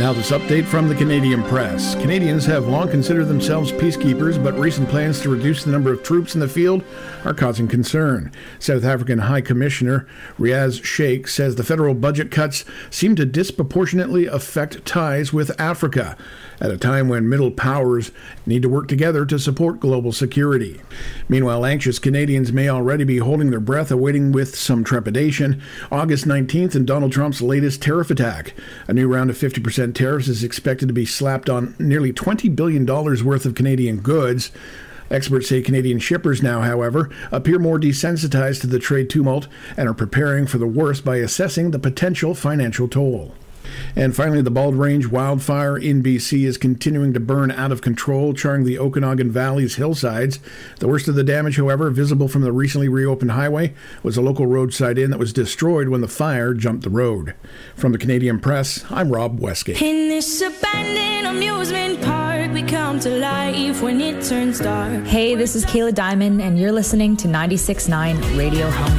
Now this update from the Canadian press. Canadians have long considered themselves peacekeepers, but recent plans to reduce the number of troops in the field are causing concern. South African High Commissioner Riaz Sheikh says the federal budget cuts seem to disproportionately affect ties with Africa at a time when middle powers need to work together to support global security. Meanwhile, anxious Canadians may already be holding their breath, awaiting with some trepidation August 19th and Donald Trump's latest tariff attack. A new round of 50% tariffs is expected to be slapped on nearly $20 billion worth of Canadian goods. Experts say Canadian shippers now, however, appear more desensitized to the trade tumult and are preparing for the worst by assessing the potential financial toll. And finally, the Bald Range wildfire in BC is continuing to burn out of control, charring the Okanagan Valley's hillsides. The worst of the damage, however, visible from the recently reopened highway, was a local roadside inn that was destroyed when the fire jumped the road. From the Canadian Press, I'm Rob Westgate. In this abandoned amusement park, we come to life when it turns dark. Hey, this is Kayla Diamond, and you're listening to 96.9 Radio Home.